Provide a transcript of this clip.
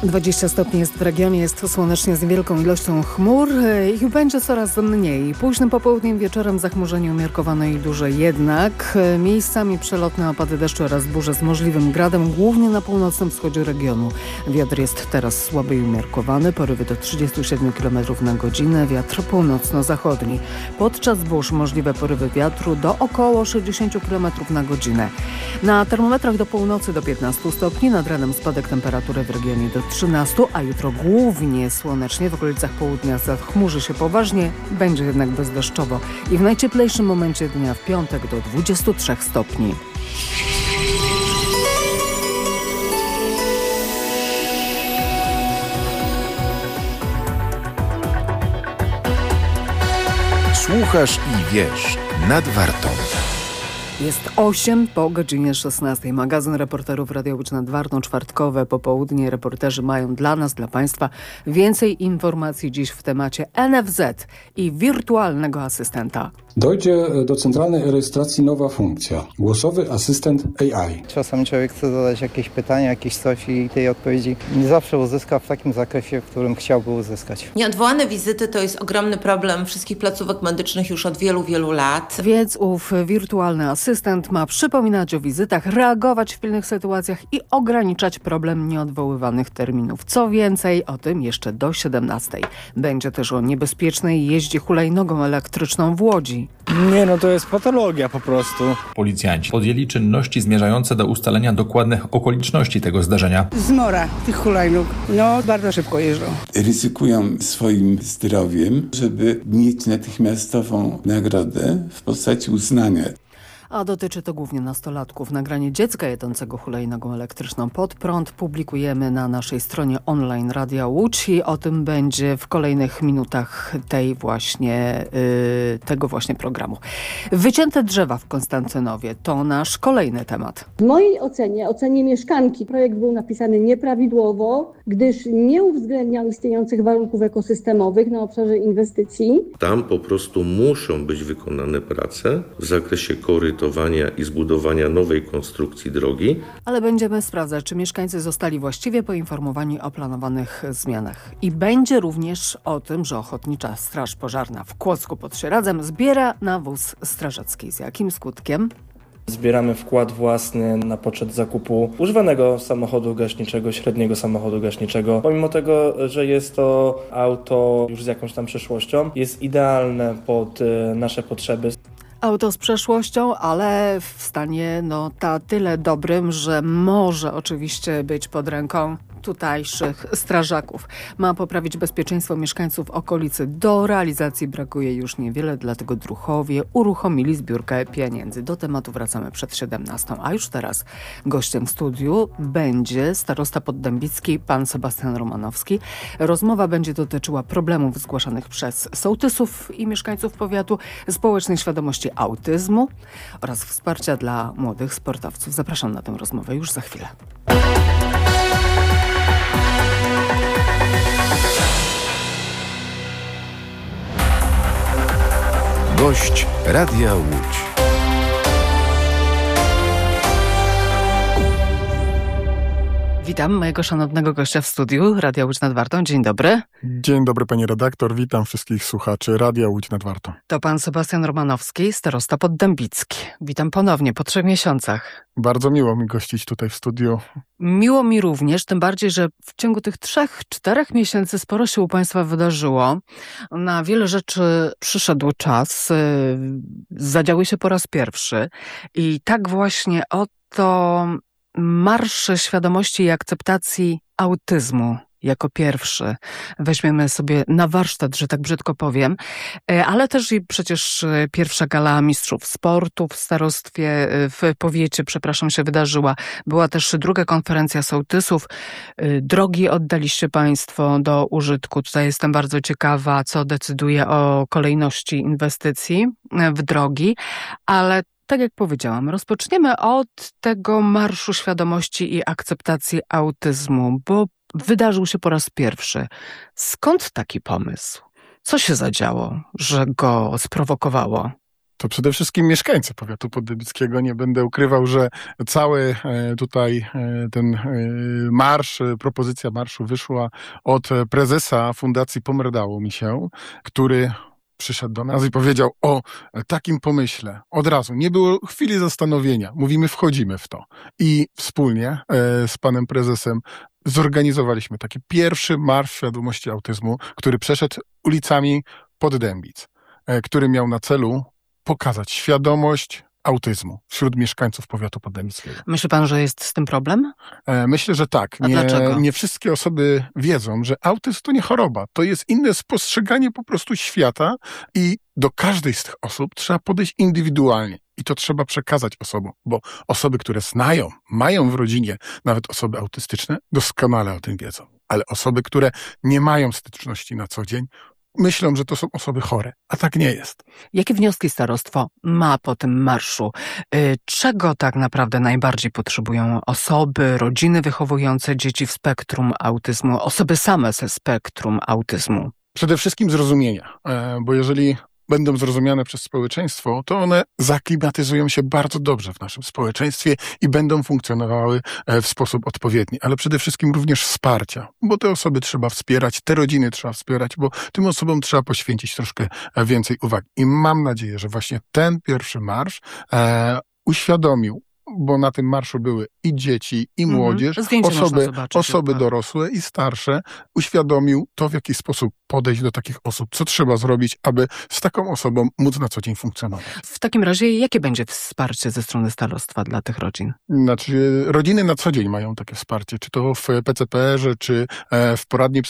20 stopni jest w regionie, jest to słonecznie z niewielką ilością chmur i będzie coraz mniej. Późnym popołudniem, wieczorem zachmurzenie umiarkowane i duże, jednak miejscami przelotne opady deszczu oraz burze z możliwym gradem, głównie na północnym wschodzie regionu. Wiatr jest teraz słaby i umiarkowany, porywy do 37 km na godzinę, wiatr północno-zachodni. Podczas burz możliwe porywy wiatru do około 60 km na godzinę. Na termometrach do północy do 15 stopni, nad ranem spadek temperatury w regionie do 13, a jutro głównie słonecznie, w okolicach południa zachmurzy się poważnie, będzie jednak bezdeszczowo i w najcieplejszym momencie dnia w piątek do 23 stopni. Słuchasz i wiesz, nad Wartą. Jest 8 po godzinie 16. Magazyn reporterów Radia Łódź nad Wartą, czwartkowe popołudnie. Reporterzy mają dla nas, dla Państwa więcej informacji dziś w temacie NFZ i wirtualnego asystenta. Dojdzie do centralnej rejestracji nowa funkcja. Głosowy asystent AI. Czasami człowiek chce zadać jakieś pytania, jakieś coś i tej odpowiedzi nie zawsze uzyska w takim zakresie, w którym chciałby uzyskać. Nieodwołane wizyty to jest ogromny problem wszystkich placówek medycznych już od wielu, wielu lat. Więc ów wirtualny asystent ma przypominać o wizytach, reagować w pilnych sytuacjach i ograniczać problem nieodwoływanych terminów. Co więcej, o tym jeszcze do 17. Będzie też o niebezpiecznej jeździe hulajnogą elektryczną w Łodzi. Nie, to jest patologia po prostu. Policjanci podjęli czynności zmierzające do ustalenia dokładnych okoliczności tego zdarzenia. Zmora tych hulajnóg, bardzo szybko jeżdżą. Ryzykują swoim zdrowiem, żeby mieć natychmiastową nagrodę w postaci uznania. A dotyczy to głównie nastolatków. Nagranie dziecka jadącego hulajnogą elektryczną pod prąd publikujemy na naszej stronie online Radia Łódź i o tym będzie w kolejnych minutach tego właśnie programu. Wycięte drzewa w Konstantynowie to nasz kolejny temat. W mojej ocenie mieszkanki, projekt był napisany nieprawidłowo, gdyż nie uwzględniał istniejących warunków ekosystemowych na obszarze inwestycji. Tam po prostu muszą być wykonane prace w zakresie korytowania i zbudowania nowej konstrukcji drogi. Ale będziemy sprawdzać, czy mieszkańcy zostali właściwie poinformowani o planowanych zmianach. I będzie również o tym, że Ochotnicza Straż Pożarna w Kłodzku pod Sieradzem zbiera nawóz strażacki. Z jakim skutkiem? Zbieramy wkład własny na poczet zakupu używanego samochodu gaśniczego, średniego samochodu gaśniczego. Pomimo tego, że jest to auto już z jakąś tam przeszłością, jest idealne pod nasze potrzeby. Auto z przeszłością, ale w stanie tyle dobrym, że może oczywiście być pod ręką tutejszych strażaków. Ma poprawić bezpieczeństwo mieszkańców okolicy. Do realizacji brakuje już niewiele, dlatego druhowie uruchomili zbiórkę pieniędzy. Do tematu wracamy przed 17. A już teraz gościem w studiu będzie starosta poddębicki, pan Sebastian Romanowski. Rozmowa będzie dotyczyła problemów zgłaszanych przez sołtysów i mieszkańców powiatu, społecznej świadomości autyzmu oraz wsparcia dla młodych sportowców. Zapraszam na tę rozmowę już za chwilę. Gość Radia Łódź. Witam mojego szanownego gościa w studiu Radia Łódź nad Wartą. Dzień dobry. Dzień dobry pani redaktor, witam wszystkich słuchaczy Radia Łódź nad Wartą. To pan Sebastian Romanowski, starosta poddębicki. Witam ponownie po 3 miesiącach. Bardzo miło mi gościć tutaj w studiu. Miło mi również, tym bardziej, że w ciągu tych 3-4 miesięcy sporo się u państwa wydarzyło. Na wiele rzeczy przyszedł czas, zadziały się po raz pierwszy i tak właśnie oto Marsz Świadomości i Akceptacji Autyzmu jako pierwszy weźmiemy sobie na warsztat, że tak brzydko powiem, ale też i przecież pierwsza gala mistrzów sportu w starostwie, w powiecie, się wydarzyła. Była też druga konferencja sołtysów. Drogi oddaliście państwo do użytku. Tutaj jestem bardzo ciekawa, co decyduje o kolejności inwestycji w drogi, ale tak jak powiedziałam, rozpoczniemy od tego Marszu Świadomości i Akceptacji Autyzmu, bo wydarzył się po raz pierwszy. Skąd taki pomysł? Co się zadziało, że go sprowokowało? To przede wszystkim mieszkańcy powiatu poddębickiego. Nie będę ukrywał, że cały tutaj ten marsz, propozycja marszu wyszła od prezesa Fundacji Pomerdało mi się, który przyszedł do nas i powiedział o takim pomyśle. Od razu, nie było chwili zastanowienia. Mówimy, wchodzimy w to. I wspólnie z panem prezesem zorganizowaliśmy taki pierwszy marsz świadomości autyzmu, który przeszedł ulicami Poddębic, który miał na celu pokazać świadomość autyzmu wśród mieszkańców powiatu poddębickiego. Myśli pan, że jest z tym problem? Myślę, że tak. A dlaczego? Nie wszystkie osoby wiedzą, że autyzm to nie choroba. To jest inne spostrzeganie po prostu świata i do każdej z tych osób trzeba podejść indywidualnie. I to trzeba przekazać osobom, bo osoby, które znają, mają w rodzinie nawet osoby autystyczne, doskonale o tym wiedzą. Ale osoby, które nie mają styczności na co dzień, myślą, że to są osoby chore, a tak nie jest. Jakie wnioski starostwo ma po tym marszu? Czego tak naprawdę najbardziej potrzebują osoby, rodziny wychowujące dzieci w spektrum autyzmu, osoby same ze spektrum autyzmu? Przede wszystkim zrozumienia, bo jeżeli będą zrozumiane przez społeczeństwo, to one zaklimatyzują się bardzo dobrze w naszym społeczeństwie i będą funkcjonowały w sposób odpowiedni, ale przede wszystkim również wsparcia, bo te osoby trzeba wspierać, te rodziny trzeba wspierać, bo tym osobom trzeba poświęcić troszkę więcej uwagi. I mam nadzieję, że właśnie ten pierwszy marsz uświadomił, bo na tym marszu były i dzieci, i młodzież, osoby dorosłe i starsze, uświadomił to, w jaki sposób podejść do takich osób, co trzeba zrobić, aby z taką osobą móc na co dzień funkcjonować. W takim razie jakie będzie wsparcie ze strony starostwa dla tych rodzin? Znaczy, rodziny na co dzień mają takie wsparcie, czy to w PCPR-ze, czy w poradni